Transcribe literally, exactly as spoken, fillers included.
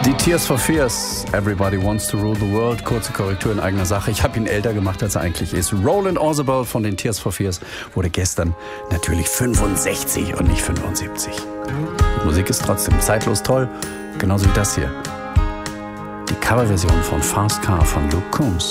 Die Tears for Fears, Everybody Wants to Rule the World. Kurze Korrektur in eigener Sache. Ich habe ihn älter gemacht, als er eigentlich ist. Roland Orzabal von den Tears for Fears wurde gestern natürlich fünfundsechzig und nicht fünfundsiebzig. Die Musik ist trotzdem zeitlos toll, genauso wie das hier. Die Coverversion von Fast Car von Luke Combs.